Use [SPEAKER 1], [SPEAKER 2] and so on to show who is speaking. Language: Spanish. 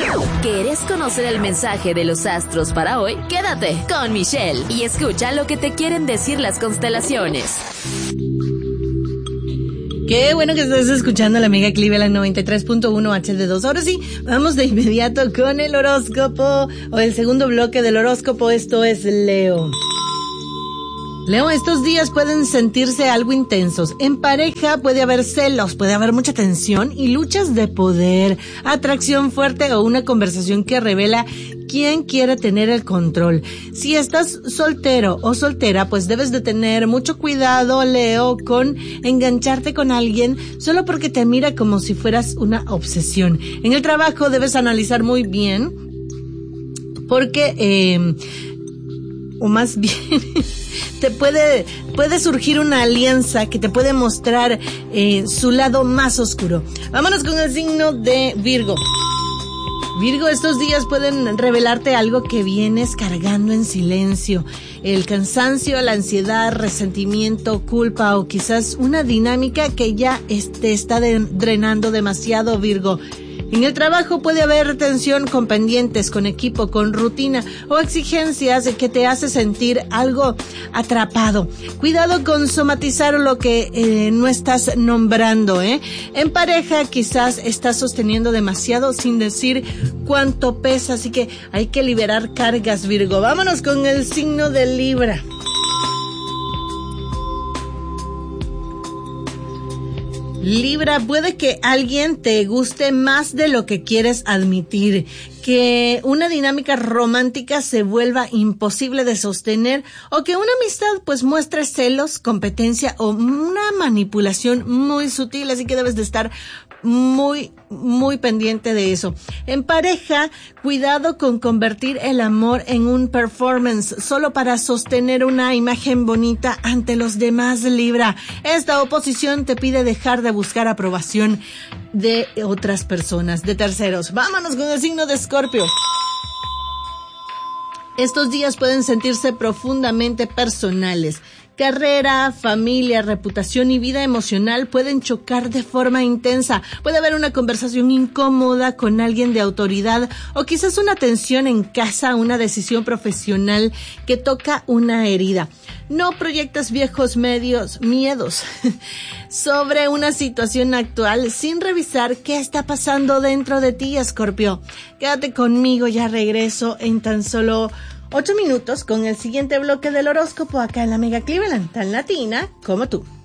[SPEAKER 1] ¿Quieres conocer el mensaje de los astros para hoy? Quédate con Michelle y escucha lo que te quieren decir las constelaciones.
[SPEAKER 2] Qué bueno que estás escuchando la Mega Cleveland 93.1 HD2. Ahora sí, vamos de inmediato con el horóscopo o el segundo bloque del horóscopo. Esto es Leo. Leo, estos días pueden sentirse algo intensos. En pareja puede haber celos, puede haber mucha tensión y luchas de poder, atracción fuerte o una conversación que revela quién quiere tener el control. Si estás soltero o soltera, pues debes de tener mucho cuidado, Leo, con engancharte con alguien solo porque te mira como si fueras una obsesión. En el trabajo debes analizar muy bien porque, o más bien, puede surgir una alianza que te puede mostrar su lado más oscuro. Vámonos con el signo de Virgo. Virgo, estos días pueden revelarte algo que vienes cargando en silencio. El cansancio, la ansiedad, resentimiento, culpa o quizás una dinámica que ya te está drenando demasiado, Virgo. En el trabajo puede haber tensión con pendientes, con equipo, con rutina o exigencias que te hace sentir algo atrapado. Cuidado con somatizar lo que no estás nombrando, ¿eh? En pareja quizás estás sosteniendo demasiado sin decir cuánto pesa, así que hay que liberar cargas, Virgo. Vámonos con el signo de Libra. Libra, puede que alguien te guste más de lo que quieres admitir, que una dinámica romántica se vuelva imposible de sostener o que una amistad pues muestre celos, competencia o una manipulación muy sutil, así que debes de estar muy pendiente de eso. En pareja, cuidado con convertir el amor en un performance solo para sostener una imagen bonita ante los demás, Libra. Esta oposición te pide dejar de buscar aprobación de otras personas, de terceros. Vámonos con el signo de Escorpio. Estos días pueden sentirse profundamente personales. Carrera, familia, reputación y vida emocional pueden chocar de forma intensa. Puede haber una conversación incómoda con alguien de autoridad o quizás una tensión en casa, una decisión profesional que toca una herida. No proyectes viejos miedos sobre una situación actual sin revisar qué está pasando dentro de ti, Escorpio. Quédate conmigo, ya regreso en tan solo 8 minutos con el siguiente bloque del horóscopo acá en la Mega Cleveland, tan latina como tú.